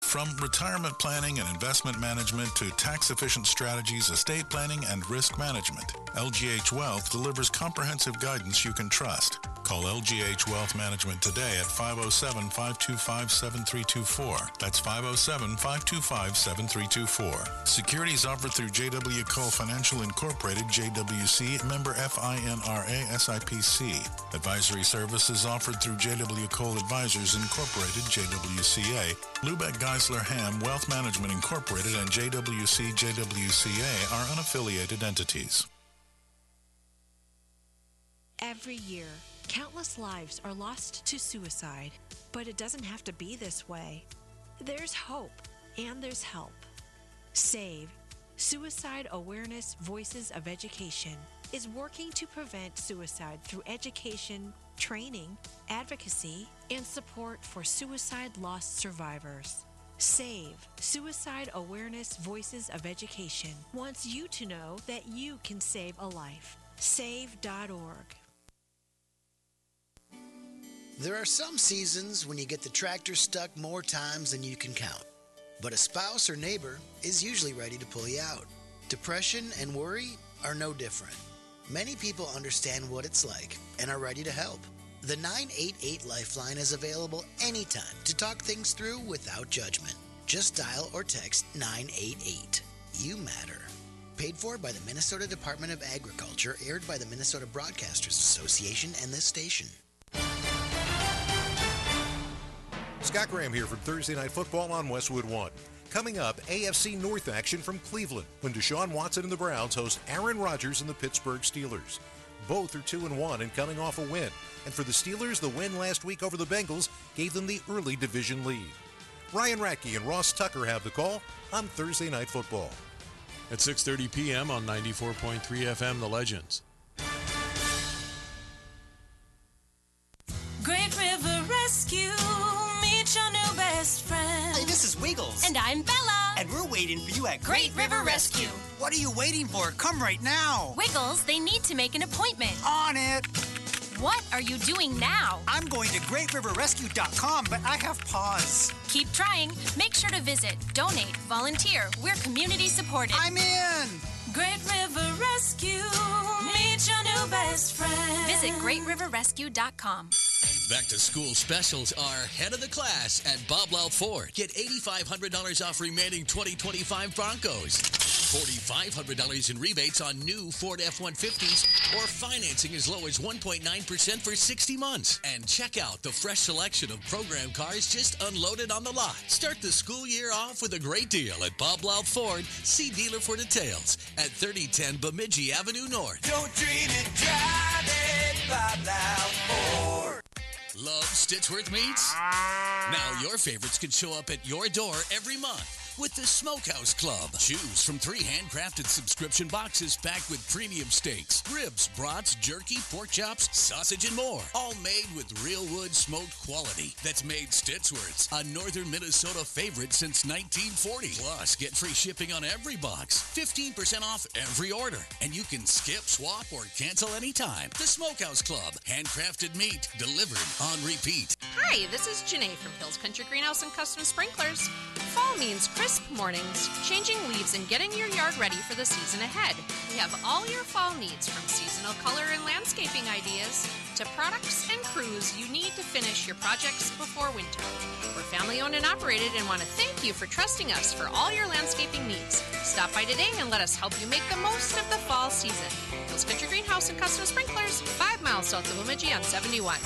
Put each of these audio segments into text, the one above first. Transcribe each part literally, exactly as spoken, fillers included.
From retirement planning and investment management to tax-efficient strategies, estate planning, and risk management, L G H Wealth delivers comprehensive guidance you can trust. Call L G H Wealth Management today at five oh seven, five two five, seven three two four. That's five oh seven, five two five, seven three two four. Securities offered through J W. Cole Financial Incorporated, J W C, member F I N R A, S I P C. Advisory services offered through J W. Cole Advisors Incorporated, J W C A. Lubeck Geisler Ham Wealth Management Incorporated and J W C, J W C A are unaffiliated entities. Every year, countless lives are lost to suicide, but it doesn't have to be this way. There's hope, and there's help. SAVE, Suicide Awareness Voices of Education, is working to prevent suicide through education, training, advocacy, and support for suicide loss survivors. SAVE, Suicide Awareness Voices of Education, wants you to know that you can save a life. save dot org. There are some seasons when you get the tractor stuck more times than you can count. But a spouse or neighbor is usually ready to pull you out. Depression and worry are no different. Many people understand what it's like and are ready to help. The nine eight eight Lifeline is available anytime to talk things through without judgment. Just dial or text nine eight eight. You matter. Paid for by the Minnesota Department of Agriculture, aired by the Minnesota Broadcasters Association and this station. Scott Graham here from Thursday Night Football on Westwood One. Coming up, A F C North action from Cleveland when Deshaun Watson and the Browns host Aaron Rodgers and the Pittsburgh Steelers. Both are two and one and coming off a win. And for the Steelers, the win last week over the Bengals gave them the early division lead. Ryan Ratke and Ross Tucker have the call on Thursday Night Football. At six thirty p.m. on ninety-four point three F M, The Legends. Great River Rescue, meet your new best friend. Hey, this is Wiggles. And I'm Bella. And we're waiting for you at Great River Rescue. What are you waiting for? Come right now. Wiggles, they need to make an appointment. On it. What are you doing now? I'm going to great river rescue dot com, but I have pause. Keep trying. Make sure to visit, donate, volunteer. We're community supported. I'm in. Great River Rescue, meet your new best friend. Visit great river rescue dot com. Back to school specials are head of the class at Bob Loud Ford. Get eight thousand five hundred dollars off remaining twenty twenty-five Broncos. four thousand five hundred dollars in rebates on new Ford F one fifties or financing as low as one point nine percent for sixty months. And check out the fresh selection of program cars just unloaded on the lot. Start the school year off with a great deal at Bob Loud Ford. See dealer for details at thirty ten Bemidji Avenue North. Don't dream it, drive it, Bob Loud Ford. Love Stitchworth Meats? Now your favorites can show up at your door every month with the Smokehouse Club. Choose from three handcrafted subscription boxes packed with premium steaks, ribs, brats, jerky, pork chops, sausage, and more. All made with real wood smoked quality that's made Stitchworth's a northern Minnesota favorite since nineteen forty. Plus, get free shipping on every box, fifteen percent off every order, and you can skip, swap, or cancel anytime. The Smokehouse Club. Handcrafted meat delivered on repeat. Hi, this is Janae from Hills Country Greenhouse and Custom Sprinklers. Fall means crisp mornings, changing leaves, and getting your yard ready for the season ahead. We have all your fall needs, from seasonal color and landscaping ideas to products and crews you need to finish your projects before winter. We're family owned and operated and want to thank you for trusting us for all your landscaping needs. Stop by today and let us help you make the most of the fall season. Hills Country Greenhouse and Custom Sprinklers, five miles south of Bemidji on seventy-one.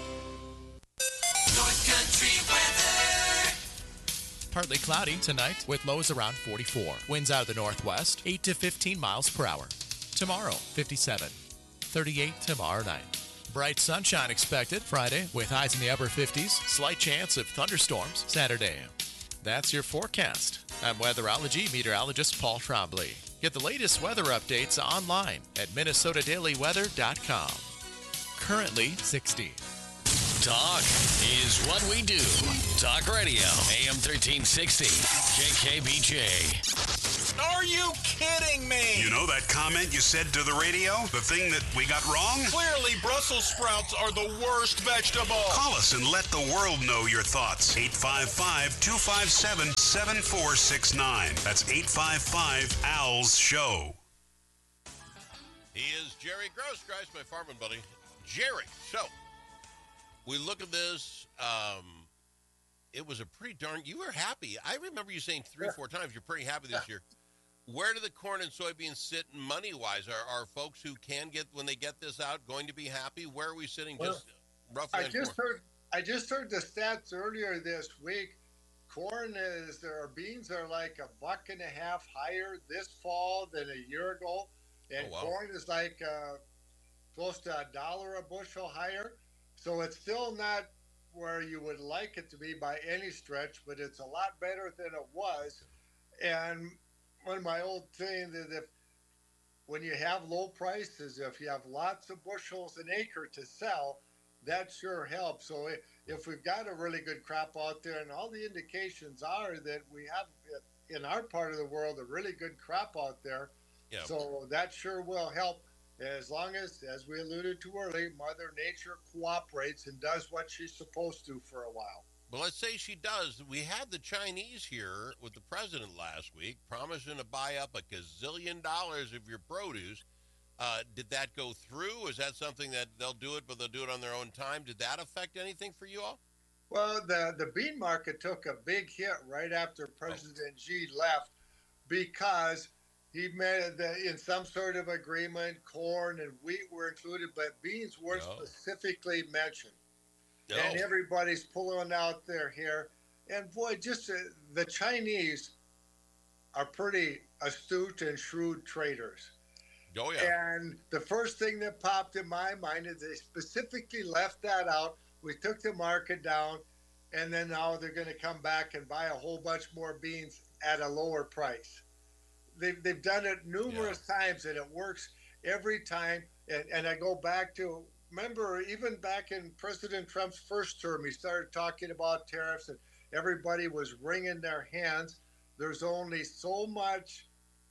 North Country weather. Partly cloudy tonight with lows around forty-four. Winds out of the northwest, eight to fifteen miles per hour. Tomorrow, fifty-seven. thirty-eight tomorrow night. Bright sunshine expected Friday with highs in the upper fifties. Slight chance of thunderstorms Saturday. That's your forecast. I'm weatherology meteorologist Paul Trombley. Get the latest weather updates online at minnesota daily weather dot com. Currently sixty. Talk is what we do. Talk Radio, A M thirteen sixty, K K B J. Are you kidding me? You know that comment you said to the radio? The thing that we got wrong? Clearly, Brussels sprouts are the worst vegetable. Call us and let the world know your thoughts. eight five five, two five seven, seven four six nine. That's eight five five, A L S, show. He is Jerry Grosskreis, my farming buddy. Jerry, so we look at this. Um, it was a pretty darn, you were happy. I remember you saying three or four times you're pretty happy this year. Where do the corn and soybeans sit money-wise? Are, are folks who can get, when they get this out, going to be happy? Where are we sitting well, just roughly? I just heard I just heard the stats earlier this week. Corn is, or beans are like a buck and a half higher this fall than a year ago. And oh, wow. corn is like uh, close to a dollar a bushel higher. So it's still not where you would like it to be by any stretch, but it's a lot better than it was. And one of my old sayings is if when you have low prices, if you have lots of bushels an acre to sell, that sure helps. So if we've got a really good crop out there, and all the indications are that we have in our part of the world a really good crop out there, yeah. so that sure will help. As long as, as we alluded to earlier, Mother Nature cooperates and does what she's supposed to for a while. Well, let's say she does. We had the Chinese here with the president last week promising to buy up a gazillion dollars of your produce. Uh, did that go through? Is that something that they'll do it, but they'll do it on their own time? Did that affect anything for you all? Well, the, the bean market took a big hit right after President oh. Xi left because he made the, in some sort of agreement, corn and wheat were included, but beans weren't no. specifically mentioned. No. And everybody's pulling out their hair. And boy, just uh, the Chinese are pretty astute and shrewd traders. Oh, yeah. And the first thing that popped in my mind is they specifically left that out. We took the market down, and then now they're going to come back and buy a whole bunch more beans at a lower price. They've, they've done it numerous yeah. times, and it works every time. And, and I go back to, remember, even back in President Trump's first term, he started talking about tariffs, and everybody was wringing their hands. There's only so much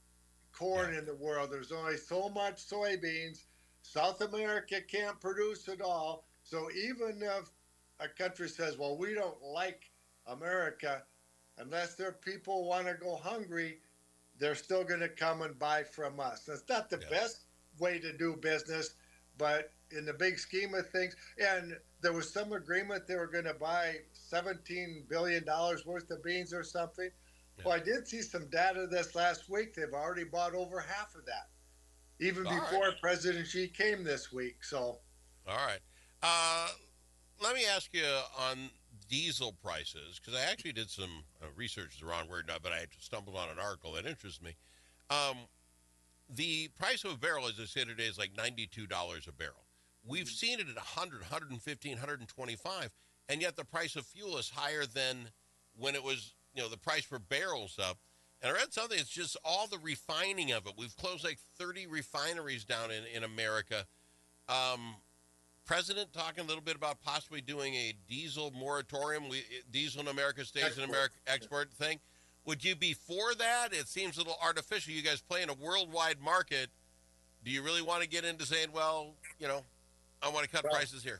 corn yeah. in the world. There's only so much soybeans. South America can't produce it all. So even if a country says, well, we don't like America, unless their people want to go hungry, they're still going to come and buy from us. It's not the yeah. best way to do business, but in the big scheme of things, and there was some agreement they were going to buy seventeen billion dollars worth of beans or something. Yeah. Well, I did see some data this last week. They've already bought over half of that, even All before right. President Xi came this week. So, all right. Uh, let me ask you on diesel prices, because I actually did some uh, research, is the wrong word now, but I stumbled on an article that interests me. Um, the price of a barrel, as I say today, is like ninety-two dollars a barrel. We've seen it at one hundred, one fifteen, one twenty-five, and yet the price of fuel is higher than when it was, you know, the price per barrel's up. And I read something, it's just all the refining of it. We've closed like thirty refineries down in, in America. Um, President talking a little bit about possibly doing a diesel moratorium. We, diesel in America stays export. in America export thing. Would you be for that? It seems a little artificial. You guys play in a worldwide market. Do you really want to get into saying, well, you know, I want to cut well, prices here?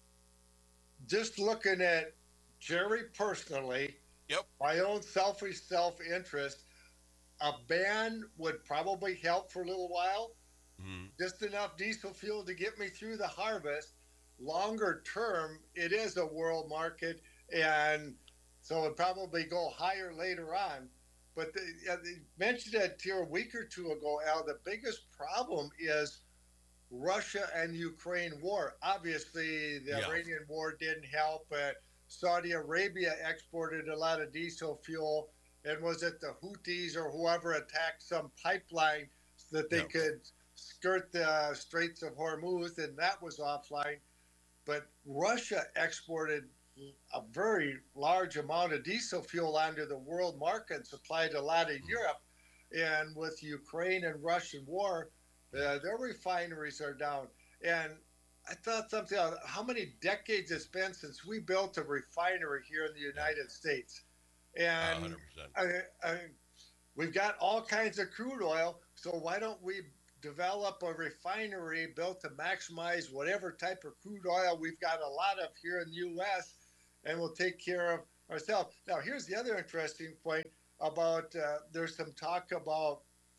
Just looking at Jerry personally, yep. my own selfish self-interest, a ban would probably help for a little while. Mm-hmm. Just enough diesel fuel to get me through the harvest. Longer term, it is a world market, and so it'd probably go higher later on. But the, uh, they mentioned it here a week or two ago, Al. The biggest problem is Russia and Ukraine war. Obviously, the yeah. Iranian war didn't help. Uh, Saudi Arabia exported a lot of diesel fuel, and was it the Houthis or whoever attacked some pipeline so that they yeah. could skirt the Straits of Hormuz, and that was offline. But Russia exported a very large amount of diesel fuel onto the world market and supplied a lot of Europe. And with Ukraine and Russian war, uh, their refineries are down. And I thought something else. How many decades it's been since we built a refinery here in the United States? And one hundred percent. I, I, we've got all kinds of crude oil, so why don't we develop a refinery built to maximize whatever type of crude oil we've got a lot of here in the U S, and we'll take care of ourselves. Now, here's the other interesting point about uh, there's some talk about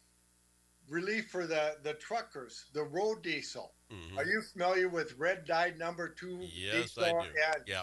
relief for the, the truckers, the road diesel. Mm-hmm. Are you familiar with red dyed number two yes, diesel? I do. And, yeah.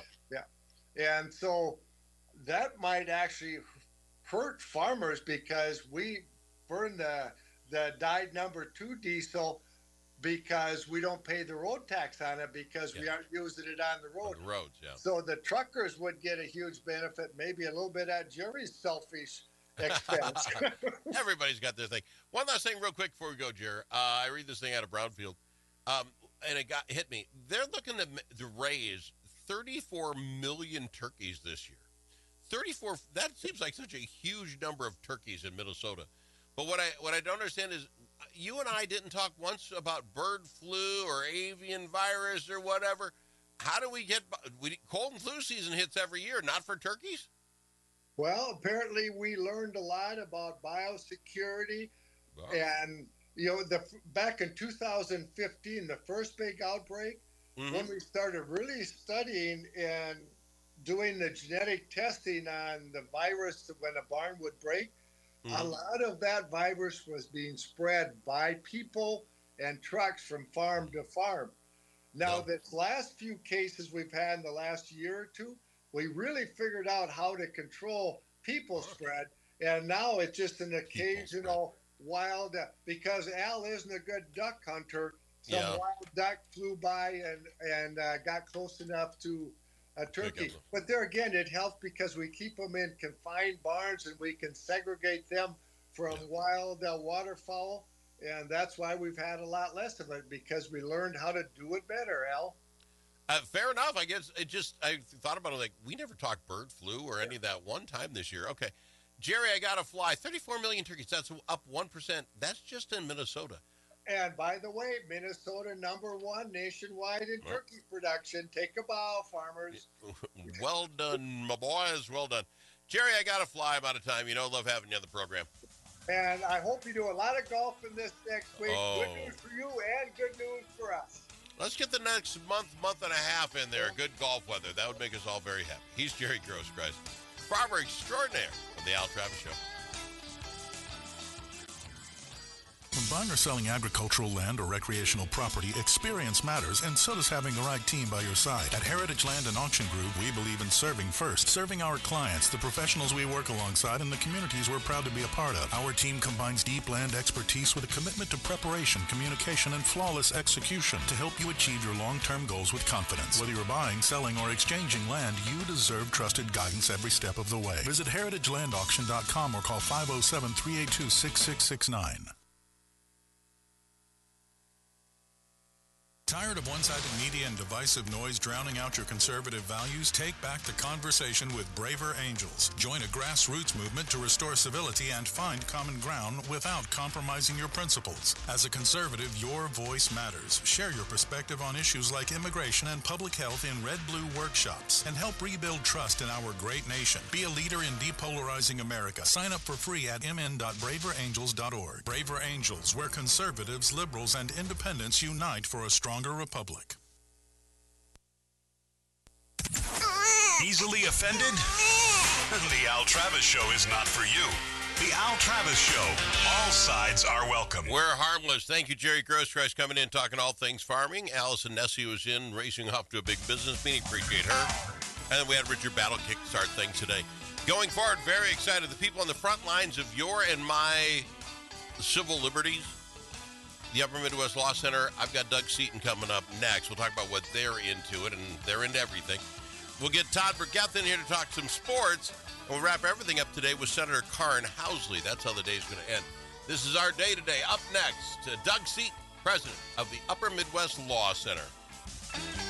Yeah. And so that might actually hurt farmers because we burn the the dyed number two diesel because we don't pay the road tax on it because yeah. we aren't using it on the road. On the roads, yeah. So the truckers would get a huge benefit, maybe a little bit at Jerry's selfish expense. Everybody's got their thing. One last thing real quick before we go, Jerry. Uh, I read this thing out of Brownfield, um, and it got hit me. They're looking to, to raise thirty-four million turkeys this year. thirty-four, that seems like such a huge number of turkeys in Minnesota. But what I what I don't understand is you and I didn't talk once about bird flu or avian virus or whatever. How do we get we, cold and flu season hits every year, not for turkeys? Well, apparently we learned a lot about biosecurity, wow. and you know, the back in two thousand fifteen, the first big outbreak, mm-hmm. when we started really studying and doing the genetic testing on the virus when a barn would break. Mm-hmm. A lot of that virus was being spread by people and trucks from farm to farm. Now, no. this last few cases we've had in the last year or two, we really figured out how to control people spread. And now it's just an occasional wild, uh, because Al isn't a good duck hunter. Some yeah. wild duck flew by and, and uh, got close enough to a turkey. But there again, it helps because we keep them in confined barns and we can segregate them from yeah. wild uh, waterfowl. And that's why we've had a lot less of it, because we learned how to do it better, Al. Uh, fair enough. I guess it just, I thought about it like, we never talked bird flu or any of that one time this year. Okay. Jerry, I got to fly. thirty-four million turkeys. That's up one percent. That's just in Minnesota. And by the way, Minnesota number one nationwide in well, turkey production. Take a bow, farmers. Well done, my boys. Well done. Jerry, I got to fly. I'm out of time. You know, love having you on the program. And I hope you do a lot of golf in this next week. Oh. Good news for you and good news for us. Let's get the next month, month and a half in there. Good golf weather. That would make us all very happy. He's Jerry Grosskreis, farmer extraordinaire of the Al Travis Show. When buying or selling agricultural land or recreational property, experience matters, and so does having the right team by your side. At Heritage Land and Auction Group, we believe in serving first, serving our clients, the professionals we work alongside, and the communities we're proud to be a part of. Our team combines deep land expertise with a commitment to preparation, communication, and flawless execution to help you achieve your long-term goals with confidence. Whether you're buying, selling, or exchanging land, you deserve trusted guidance every step of the way. Visit heritage land auction dot com or call five oh seven, three eight two, six six six nine. Tired of one-sided media and divisive noise drowning out your conservative values? Take back the conversation with Braver Angels. Join a grassroots movement to restore civility and find common ground without compromising your principles. As a conservative, your voice matters. Share your perspective on issues like immigration and public health in Red Blue workshops and help rebuild trust in our great nation. Be a leader in depolarizing America. Sign up for free at m n dot braver angels dot org. Braver Angels, where conservatives, liberals, and independents unite for a strong republic. Easily offended? The Al Travis Show is not for you. The Al Travis Show. All sides are welcome. We're harmless. Thank you, Jerry Grosskreis, coming in, talking all things farming. Allison Nessie was in, racing off to a big business meeting. Appreciate her. And then we had Richard Battle kickstart things today. Going forward, very excited. The people on the front lines of your and my civil liberties, the Upper Midwest Law Center. I've got Doug Seaton coming up next. We'll talk about what they're into it, and they're into everything. We'll get Todd Burgett in here to talk some sports, and we'll wrap everything up today with Senator Karin Housley. That's how the day's going to end. This is our day today. Up next, Doug Seaton, president of the Upper Midwest Law Center.